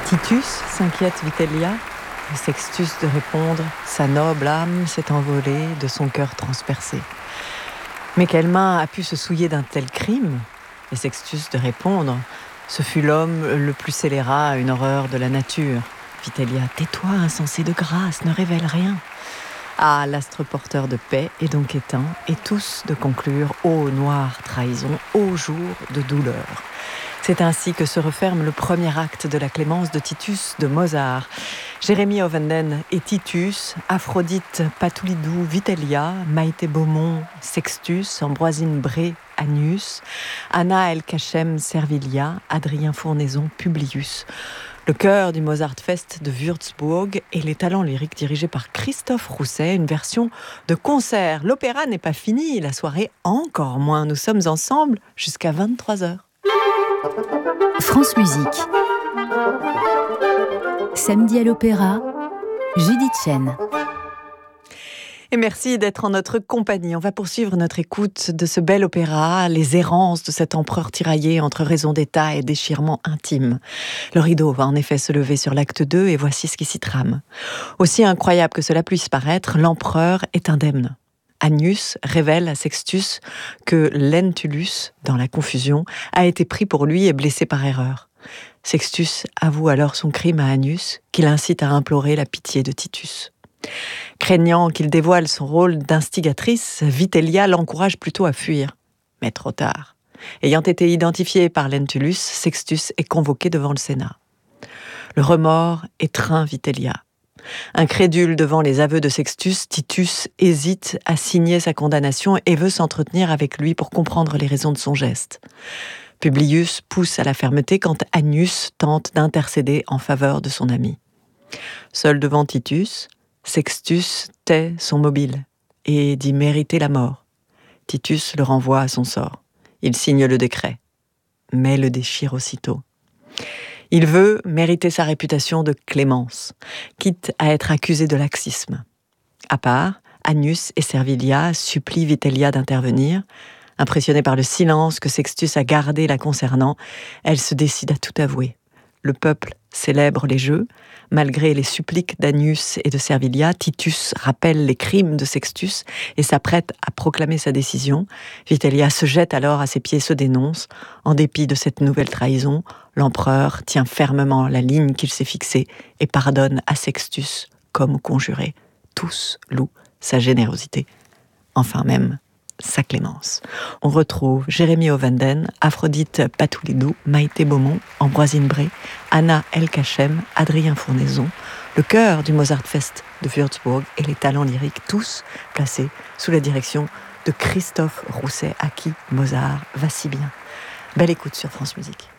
Titus, s'inquiète Vitellia, et Sextus de répondre, sa noble âme s'est envolée de son cœur transpercé. Mais quelle main a pu se souiller d'un tel crime? Et Sextus de répondre, ce fut l'homme le plus scélérat à une horreur de la nature. Vitellia, tais-toi, insensé de grâce, ne révèle rien. Ah, l'astre porteur de paix est donc éteint, et tous de conclure, ô noire trahison, ô jour de douleur. C'est ainsi que se referme le premier acte de la clémence de Titus de Mozart. Jérémie Ovenden et Titus, Aphrodite Patoulidou Vitellia, Maïté Beaumont Sextus, Ambroisine Bré Annius, Anna Elkachem Servilia, Adrien Fournaison Publius. Le chœur du Mozartfest de Würzburg et les talents lyriques dirigés par Christophe Rousset, une version de concert. L'opéra n'est pas fini, la soirée encore moins. Nous sommes ensemble jusqu'à 23h. France Musique. Samedi à l'Opéra, Judith Chen. Et merci d'être en notre compagnie. On va poursuivre notre écoute de ce bel opéra, les errances de cet empereur tiraillé entre raison d'État et déchirement intime. Le rideau va en effet se lever sur l'acte 2 et voici ce qui s'y trame. Aussi incroyable que cela puisse paraître, l'empereur est indemne. Annius révèle à Sextus que Lentulus, dans la confusion, a été pris pour lui et blessé par erreur. Sextus avoue alors son crime à Annius, qui l'incite à implorer la pitié de Titus. Craignant qu'il dévoile son rôle d'instigatrice, Vitellia l'encourage plutôt à fuir. Mais trop tard. Ayant été identifié par Lentulus, Sextus est convoqué devant le Sénat. Le remords étreint Vitellia. Incrédule devant les aveux de Sextus, Titus hésite à signer sa condamnation et veut s'entretenir avec lui pour comprendre les raisons de son geste. Publius pousse à la fermeté quand Annius tente d'intercéder en faveur de son ami. Seul devant Titus, Sextus tait son mobile et dit mériter la mort. Titus le renvoie à son sort. Il signe le décret, mais le déchire aussitôt. Il veut mériter sa réputation de clémence, quitte à être accusé de laxisme. À part, Annius et Servilia supplient Vitellia d'intervenir. Impressionnée par le silence que Sextus a gardé la concernant, elle se décide à tout avouer. Le peuple célèbre les jeux. Malgré les suppliques d'Annius et de Servilia, Titus rappelle les crimes de Sextus et s'apprête à proclamer sa décision. Vitellia se jette alors à ses pieds, se dénonce. En dépit de cette nouvelle trahison, l'empereur tient fermement la ligne qu'il s'est fixée et pardonne à Sextus comme conjuré. Tous louent sa générosité, enfin même sa clémence. On retrouve Jérémie Ovenden, Aphrodite Patoulidou, Maïté Beaumont, Ambroisine Bré, Anna Elkachem, Adrien Fournaison, le chœur du Mozartfest de Würzburg et les talents lyriques, tous placés sous la direction de Christophe Rousset, à qui Mozart va si bien. Belle écoute sur France Musique.